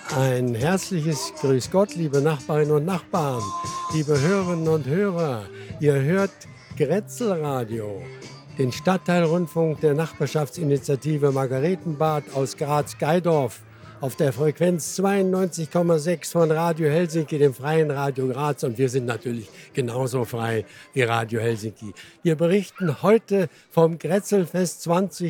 Ein herzliches Grüß Gott, liebe Nachbarinnen und Nachbarn, liebe Hörerinnen und Hörer. Ihr hört Grätzelradio, den Stadtteilrundfunk der Nachbarschaftsinitiative Margaretenbad aus Graz-Geidorf auf der Frequenz 92,6 von Radio Helsinki, dem freien Radio Graz. Und wir sind natürlich genauso frei wie Radio Helsinki. Wir berichten heute vom Grätzelfest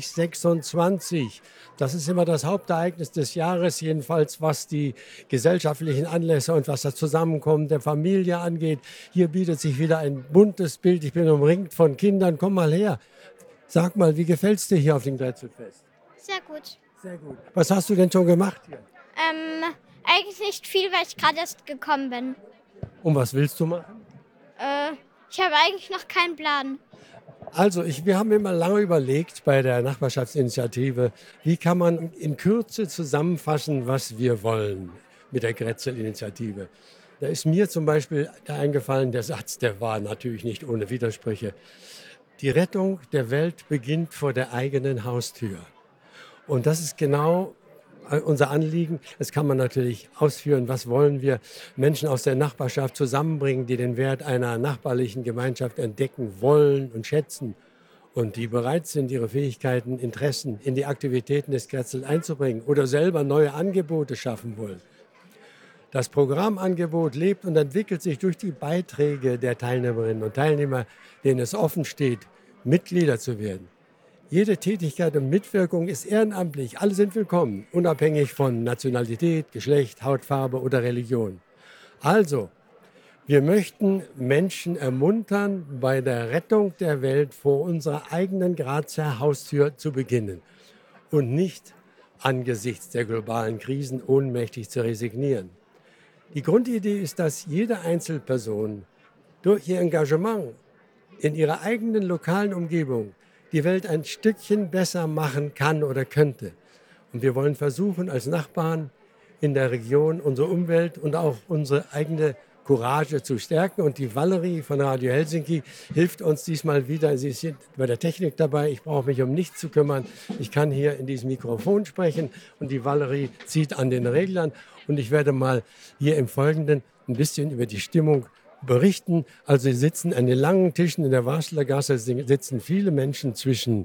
2026. Das ist immer das Hauptereignis des Jahres, jedenfalls was die gesellschaftlichen Anlässe und was das Zusammenkommen der Familie angeht. Hier bietet sich wieder ein buntes Bild. Ich bin umringt von Kindern. Komm mal her. Sag mal, wie gefällt's dir hier auf dem Grätzelfest? Sehr gut. Sehr gut. Was hast du denn schon gemacht hier? Eigentlich nicht viel, weil ich gerade erst gekommen bin. Und was willst du machen? Ich habe eigentlich noch keinen Plan. Also, wir haben immer lange überlegt bei der Nachbarschaftsinitiative, wie kann man in Kürze zusammenfassen, was wir wollen mit der Grätzel-Initiative. Da ist mir zum Beispiel eingefallen, der Satz, der war natürlich nicht ohne Widersprüche. Die Rettung der Welt beginnt vor der eigenen Haustür. Und das ist genau unser Anliegen. Das kann man natürlich ausführen. Was wollen wir? Menschen aus der Nachbarschaft zusammenbringen, die den Wert einer nachbarlichen Gemeinschaft entdecken wollen und schätzen und die bereit sind, ihre Fähigkeiten, Interessen in die Aktivitäten des Grätzl einzubringen oder selber neue Angebote schaffen wollen. Das Programmangebot lebt und entwickelt sich durch die Beiträge der Teilnehmerinnen und Teilnehmer, denen es offen steht, Mitglieder zu werden. Jede Tätigkeit und Mitwirkung ist ehrenamtlich. Alle sind willkommen, unabhängig von Nationalität, Geschlecht, Hautfarbe oder Religion. Also, wir möchten Menschen ermuntern, bei der Rettung der Welt vor unserer eigenen Grazer Haustür zu beginnen und nicht angesichts der globalen Krisen ohnmächtig zu resignieren. Die Grundidee ist, dass jede Einzelperson durch ihr Engagement in ihrer eigenen lokalen Umgebung die Welt ein Stückchen besser machen kann oder könnte. Und wir wollen versuchen, als Nachbarn in der Region unsere Umwelt und auch unsere eigene Courage zu stärken. Und die Valerie von Radio Helsinki hilft uns diesmal wieder. Sie ist bei der Technik dabei. Ich brauche mich um nichts zu kümmern. Ich kann hier in diesem Mikrofon sprechen und die Valerie zieht an den Reglern. Und ich werde mal hier im Folgenden ein bisschen über die Stimmung berichten. Also sie sitzen an den langen Tischen in der Waslergasse, sitzen viele Menschen zwischen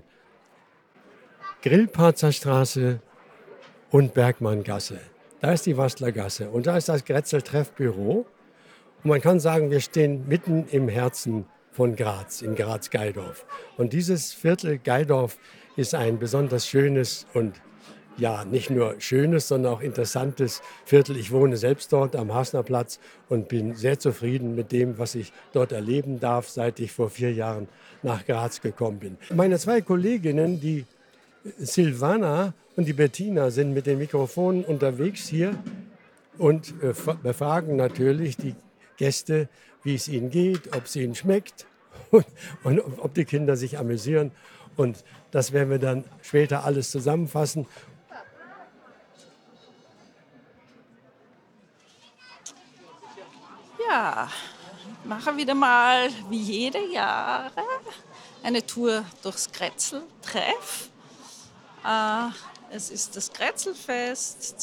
Grillparzer Straße und Bergmanngasse. Da ist die Waslergasse und da ist das Grätzel-Treffbüro. Und man kann sagen, wir stehen mitten im Herzen von Graz, in Graz-Geidorf. Und dieses Viertel Geidorf ist ein besonders schönes und ja, nicht nur schönes, sondern auch interessantes Viertel. Ich wohne selbst dort am Hasnerplatz und bin sehr zufrieden mit dem, was ich dort erleben darf, seit ich vor 4 Jahren nach Graz gekommen bin. Meine 2 Kolleginnen, die Silvana und die Bettina, sind mit den Mikrofonen unterwegs hier und befragen natürlich die Gäste, wie es ihnen geht, ob es ihnen schmeckt und ob die Kinder sich amüsieren. Und das werden wir dann später alles zusammenfassen. Ja, mache wieder mal wie jede Jahre eine Tour durchs Grätzel-Treff. Es ist das Grätzelfest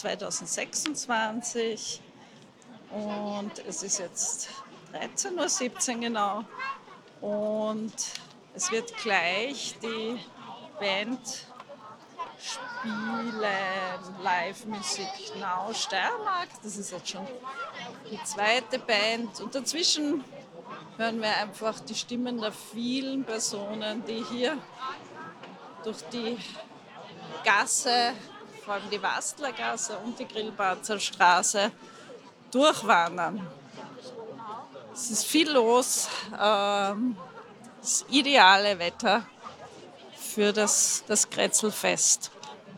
2026 und es ist jetzt 13:17 Uhr genau. Und es wird gleich die Band spielen, Live-Musik Now Steiermark. Das ist jetzt schon die 2. Band. Und dazwischen hören wir einfach die Stimmen der vielen Personen, die hier durch die Gasse, vor allem die Wastlergasse und die Grillparzer Straße, durchwandern. Es ist viel los. Das ideale Wetter für das Grätzelfest.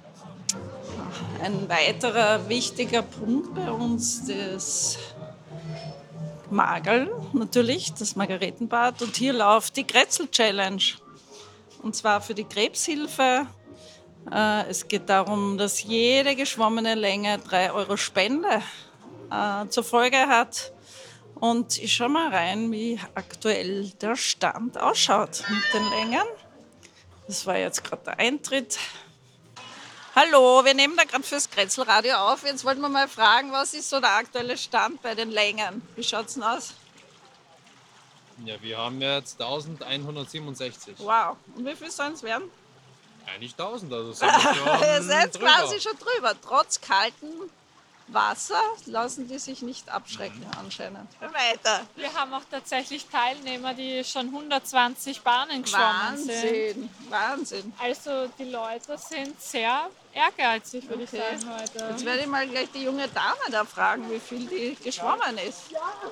Ein weiterer wichtiger Punkt bei uns ist Magerl, natürlich, das Margaretenbad. Und hier läuft die Grätzel-Challenge. Und zwar für die Krebshilfe. Es geht darum, dass jede geschwommene Länge 3 € Spende zur Folge hat. Und ich schaue mal rein, wie aktuell der Stand ausschaut mit den Längen. Das war jetzt gerade der Eintritt. Hallo, wir nehmen da gerade fürs Grätzlradio auf. Jetzt wollten wir mal fragen, was ist so der aktuelle Stand bei den Längen? Wie schaut es denn aus? Ja, wir haben jetzt 1167. Wow. Und wie viel sollen es werden? Eigentlich 1000, also sind wir Ihr schon seid drüber. quasi schon drüber. Trotz kaltem Wasser lassen die sich nicht abschrecken anscheinend. Weiter. Wir haben auch tatsächlich Teilnehmer, die schon 120 Bahnen geschwommen sind. Wahnsinn. Also die Leute sind sehr ehrgeizig, würde ich Okay. sagen, heute. Jetzt werde ich mal gleich die junge Dame da fragen, wie viel die geschwommen ist.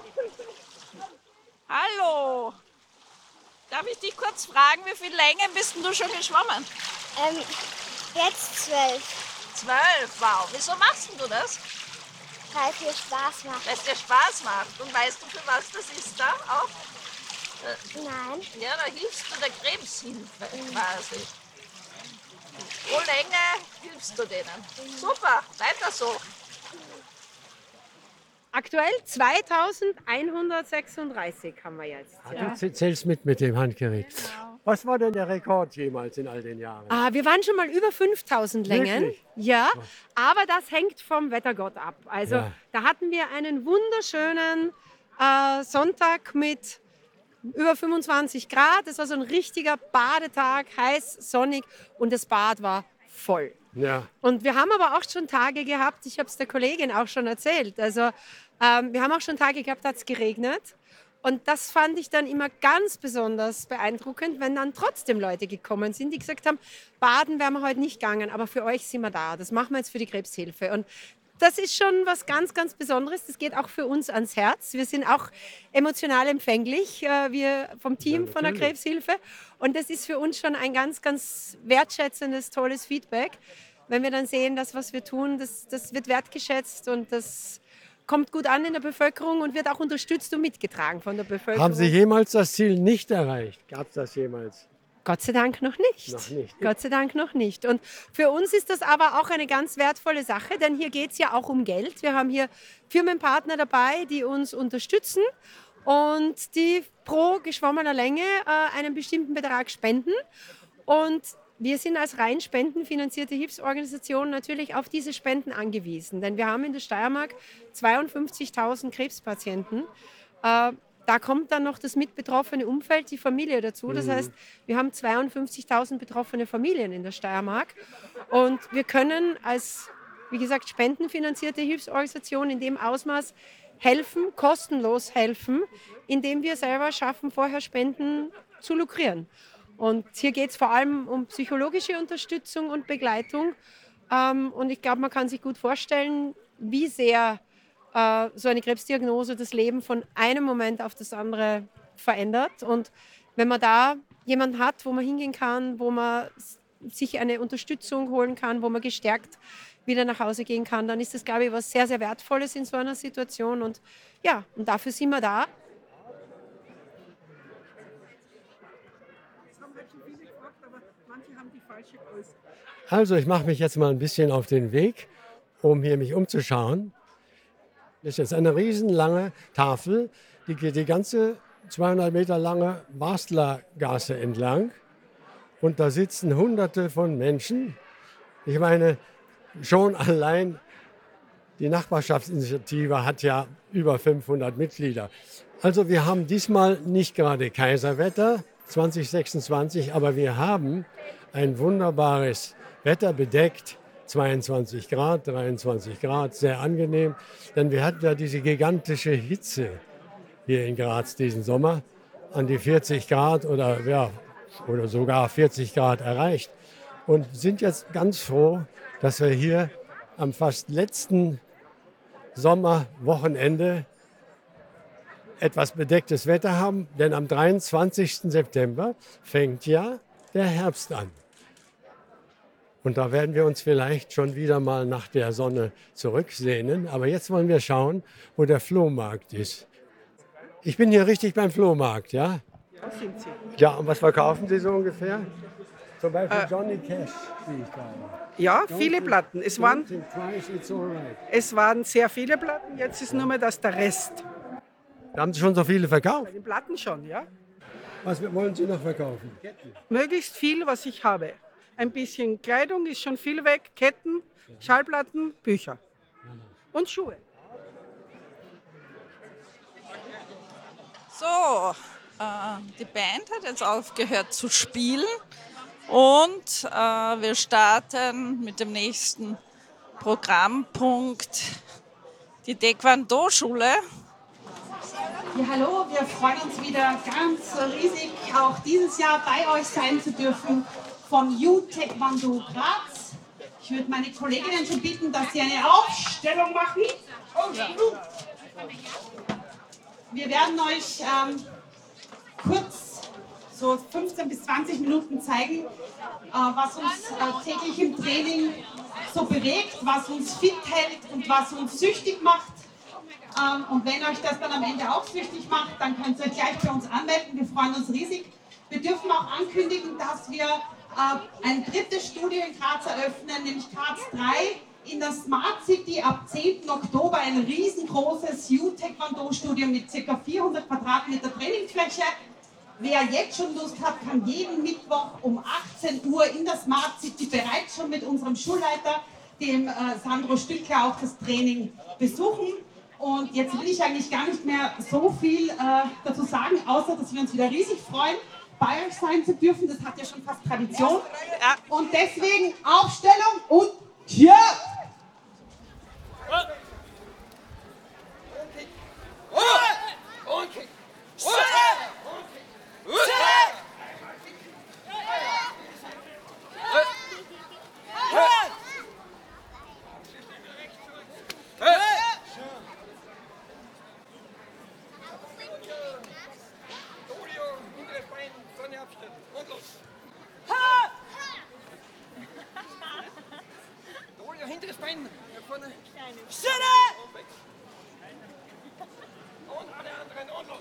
Hallo. Darf ich dich kurz fragen, wie viele Längen bist denn du schon geschwommen? Jetzt 12, 12, wow. Wieso machst denn du das? weil es mir Spaß macht. Weil es dir Spaß macht. Und weißt du, für was das ist da auch? Nein, Ja, da hilfst du der Krebshilfe quasi. Pro Länge hilfst du denen. Super, weiter so. Aktuell 2136 haben wir jetzt. Ja. Du zählst mit dem Handgerät. Was war denn der Rekord jemals in all den Jahren? Wir waren schon mal über 5000 Längen. Wirklich? Ja, aber das hängt vom Wettergott ab. Also Ja. da hatten wir einen wunderschönen Sonntag mit über 25 Grad. Es war so ein richtiger Badetag, heiß, sonnig und das Bad war voll. Ja, Und wir haben aber auch schon Tage gehabt, ich habe es der Kollegin auch schon erzählt, also wir haben auch schon Tage gehabt, da hat es geregnet. Und das fand ich dann immer ganz besonders beeindruckend, wenn dann trotzdem Leute gekommen sind, die gesagt haben, baden wären wir heute nicht gegangen, aber für euch sind wir da. Das machen wir jetzt für die Krebshilfe. Und das ist schon was ganz, ganz Besonderes. Das geht auch für uns ans Herz. Wir sind auch emotional empfänglich, wir vom Team von der natürlich. Krebshilfe. Und das ist für uns schon ein ganz, ganz wertschätzendes, tolles Feedback. Wenn wir dann sehen, dass was wir tun, das wird wertgeschätzt und das kommt gut an in der Bevölkerung und wird auch unterstützt und mitgetragen von der Bevölkerung. haben Sie jemals das Ziel nicht erreicht? Gab es das jemals? Gott sei Dank noch nicht. Noch nicht. Gott sei Dank noch nicht. Und für uns ist das aber auch eine ganz wertvolle Sache, denn hier geht es ja auch um Geld. Wir haben hier Firmenpartner dabei, die uns unterstützen und die pro geschwommener Länge einen bestimmten Betrag spenden. Und wir sind als rein spendenfinanzierte Hilfsorganisation natürlich auf diese Spenden angewiesen, denn wir haben in der Steiermark 52.000 Krebspatienten. Da kommt dann noch das mitbetroffene Umfeld, die Familie dazu. Das heißt, wir haben 52.000 betroffene Familien in der Steiermark. Und wir können als, wie gesagt, spendenfinanzierte Hilfsorganisation in dem Ausmaß helfen, kostenlos helfen, indem wir selber schaffen, vorher Spenden zu lukrieren. Und hier geht es vor allem um psychologische Unterstützung und Begleitung. Und ich glaube, man kann sich gut vorstellen, wie sehr so eine Krebsdiagnose das Leben von einem Moment auf das andere verändert. Und wenn man da jemanden hat, wo man hingehen kann, wo man sich eine Unterstützung holen kann, wo man gestärkt wieder nach Hause gehen kann, dann ist das, glaube ich, was sehr, sehr Wertvolles in so einer Situation. Und ja, und dafür sind wir da. Also ich mache mich jetzt mal ein bisschen auf den Weg, um hier mich umzuschauen. Das ist jetzt eine riesenlange Tafel, die geht die ganze 200 Meter lange Baslergasse entlang. Und da sitzen Hunderte von Menschen. Ich meine, schon allein die Nachbarschaftsinitiative hat ja über 500 Mitglieder. Also wir haben diesmal nicht gerade Kaiserwetter 2026, aber wir haben ein wunderbares Wetter, bedeckt, 22 Grad, 23 Grad, sehr angenehm. Denn wir hatten ja diese gigantische Hitze hier in Graz diesen Sommer, an die 40 Grad oder sogar 40 Grad erreicht. Und sind jetzt ganz froh, dass wir hier am fast letzten Sommerwochenende etwas bedecktes Wetter haben. Denn am 23. September fängt ja der Herbst an. Und da werden wir uns vielleicht schon wieder mal nach der Sonne zurücksehnen. Aber jetzt wollen wir schauen, wo der Flohmarkt ist. Ich bin hier richtig beim Flohmarkt, ja? Ja, sind Sie. Ja, und was verkaufen Sie so ungefähr? Zum Beispiel Johnny Cash, sehe ich da. Ja, viele Platten. Es waren Twice, it's all right. Es waren sehr viele Platten, jetzt ist nur mehr der Rest. Da haben Sie schon so viele verkauft. Bei den Platten schon, ja. Was wollen Sie noch verkaufen? Möglichst viel, was ich habe. Ein bisschen Kleidung ist schon viel weg. Ketten, Schallplatten, Bücher und Schuhe. So, die Band hat jetzt aufgehört zu spielen und wir starten mit dem nächsten Programmpunkt, die Taekwondo-Schule. Ja, hallo, wir freuen uns wieder ganz riesig, auch dieses Jahr bei euch sein zu dürfen vom Youth Taekwondo Graz. Ich würde meine Kolleginnen schon bitten, dass sie eine Aufstellung machen. Wir werden euch kurz so 15 bis 20 Minuten zeigen, was uns täglich im Training so bewegt, was uns fit hält und was uns süchtig macht. Und wenn euch das dann am Ende auch süchtig macht, dann könnt ihr euch gleich bei uns anmelden. Wir freuen uns riesig. Wir dürfen auch ankündigen, dass wir ein drittes Studio in Graz eröffnen, nämlich Graz 3 in der Smart City ab 10. Oktober. Ein riesengroßes Youth-Taekwondo-Studio mit ca. 400 Quadratmeter Trainingsfläche. Wer jetzt schon Lust hat, kann jeden Mittwoch um 18 Uhr in der Smart City bereits schon mit unserem Schulleiter, dem Sandro Stückler, auch das Training besuchen. Und jetzt will ich eigentlich gar nicht mehr so viel dazu sagen, außer dass wir uns wieder riesig freuen, bei euch sein zu dürfen. Das hat ja schon fast Tradition. Und deswegen Aufstellung und ja! Hinteres Bein, vorne. Und alle anderen und los.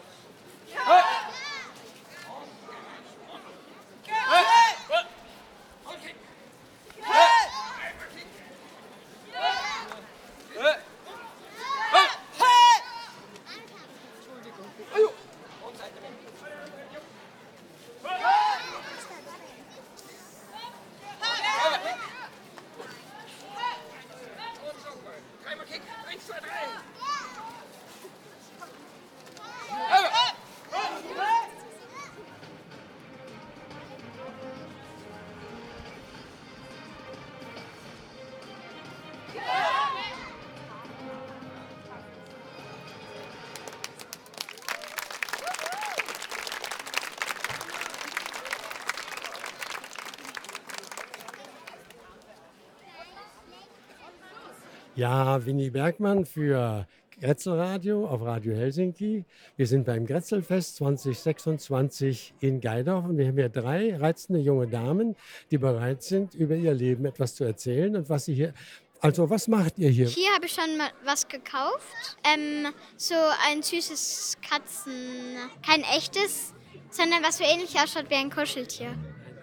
Ja, Winnie Bergmann für Grätzelradio auf Radio Helsinki. Wir sind beim Grätzelfest 2026 in Gaidorf und wir haben hier 3 reizende junge Damen, die bereit sind, über ihr Leben etwas zu erzählen und was sie hier. Also, was macht ihr hier? Hier habe ich schon mal was gekauft. So ein süßes Katzen. Kein echtes, sondern was so ähnlich ausschaut wie ein Kuscheltier.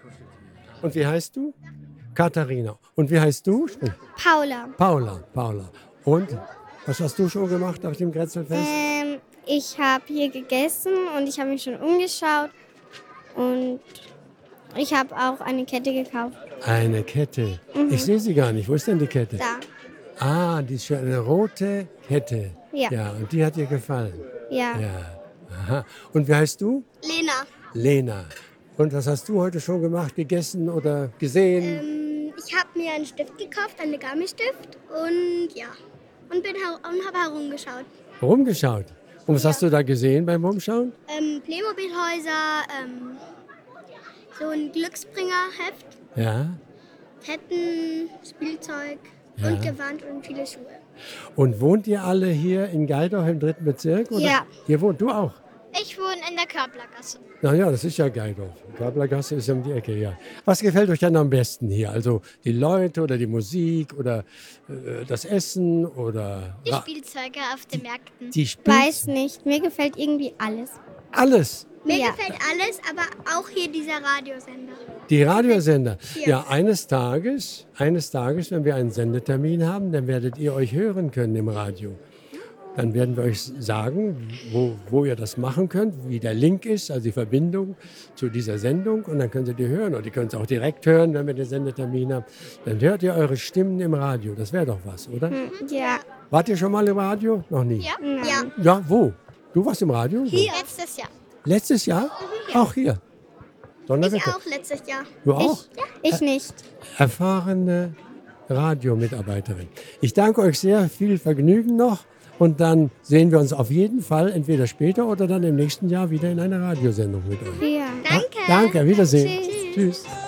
Und wie heißt du? Katharina. Und wie heißt du? Paula. Paula. Und was hast du schon gemacht auf dem Grätzelfest? Ich habe hier gegessen und ich habe mich schon umgeschaut. Und ich habe auch eine Kette gekauft. Eine Kette. Ich sehe sie gar nicht. Wo ist denn die Kette? Da. Ah, die ist schon eine rote Kette. Ja. Ja, und die hat dir gefallen? Ja. Ja. Aha. Und wie heißt du? Lena. Lena. Und was hast du heute schon gemacht, gegessen oder gesehen? Ich habe mir einen Stift gekauft, einen Gummistift und ja. Und habe herumgeschaut. Rumgeschaut? Und was hast du da gesehen beim Rumschauen? Playmobil-Häuser, so ein Glücksbringer-Heft, Ja. Ketten, Spielzeug Ja. und Gewand und viele Schuhe. Und wohnt ihr alle hier in Gaidorf im 3. Bezirk? Oder? Ja. Hier wohnt du auch? Ich wohne in der Körblergasse. Naja, das ist ja Gaidorf. Körblergasse ist um die Ecke, ja. Was gefällt euch denn am besten hier? Also die Leute oder die Musik oder das Essen oder... Die Spielzeuge auf den Märkten. Die Weiß nicht, mir gefällt irgendwie alles. Alles. Mir gefällt alles, aber auch hier dieser Radiosender. Die Radiosender. Ja. Ja, eines Tages, wenn wir einen Sendetermin haben, dann werdet ihr euch hören können im Radio. Dann werden wir euch sagen, wo ihr das machen könnt, wie der Link ist, also die Verbindung zu dieser Sendung. Und dann könnt ihr die hören. Und ihr könnt es auch direkt hören, wenn wir den Sendetermin haben. Dann hört ihr eure Stimmen im Radio. Das wäre doch was, oder? Ja. Wart ihr schon mal im Radio? Noch nie? Ja. Ja. Ja, wo? Du warst im Radio? Wo? Hier. Letztes Jahr. Letztes Jahr? Auch hier? Donnerwetter. Ich auch letztes Jahr. Du auch? Ich nicht. Erfahrene Radiomitarbeiterin. Ich danke euch sehr, viel Vergnügen noch. Und dann sehen wir uns auf jeden Fall entweder später oder dann im nächsten Jahr wieder in einer Radiosendung mit euch. Ja. Danke. Danke, Wiedersehen. Tschüss. Tschüss.